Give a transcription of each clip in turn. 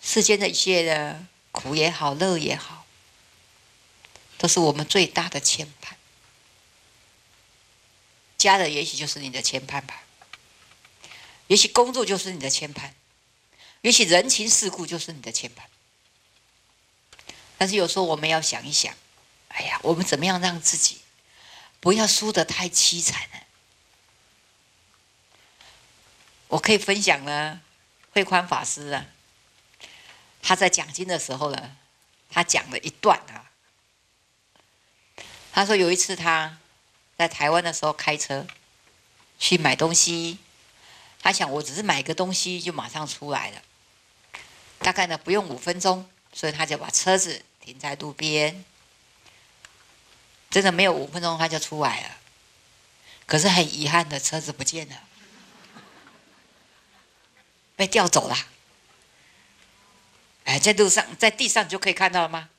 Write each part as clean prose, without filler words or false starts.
世间的一切的苦也好，乐也好，都是我们最大的牵绊。家人也许就是你的牵绊吧，也许工作就是你的牵绊，也许人情世故就是你的牵绊。但是有时候我们要想一想，哎呀，我们怎么样让自己不要输得太凄惨呢？我可以分享呢，慧宽法师啊，他在讲经的时候呢，他讲了一段啊。他说有一次他在台湾的时候开车去买东西，他想我只是买个东西就马上出来了，大概呢不用5分钟，所以他就把车子停在路边。真的没有5分钟他就出来了，可是很遗憾的，车子不见了，被调走了。哎，在路上，在地上就可以看到了吗？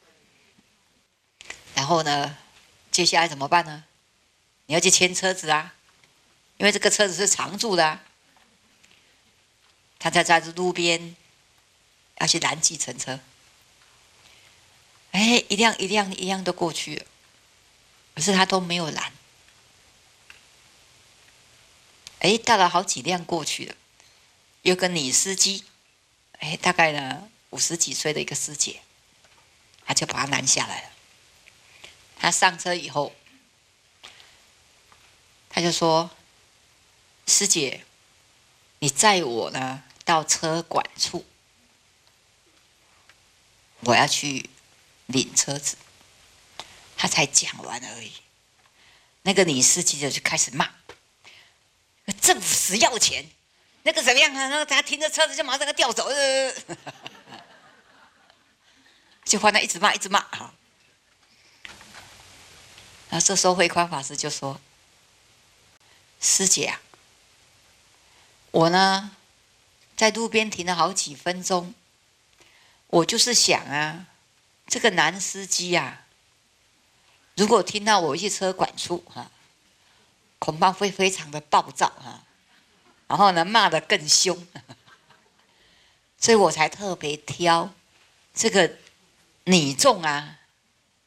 然后呢，接下来怎么办呢？你要去牵车子啊，因为这个车子是常住的啊。他在路边要去拦计程车，哎，一辆都过去了，可是他都没有拦。哎，到了好几辆过去了，有个女司机，哎，大概呢50几岁的一个师姐，他就把他拦下来了。他上车以后，他就说：“师姐，你载我呢到车管处，我要去领车子。”他才讲完而已，那个女司机就开始骂：“政府死要钱，那个怎么样啊？那他停着车子就马上给调走。”就换他一直骂，一直骂啊。然后这时候慧宽法师就说：“师姐啊，我呢在路边停了好几分钟，我就是想啊，这个男司机啊，如果听到我去车管处哈，恐怕会非常的暴躁哈，然后呢骂得更凶，所以我才特别挑这个女众啊，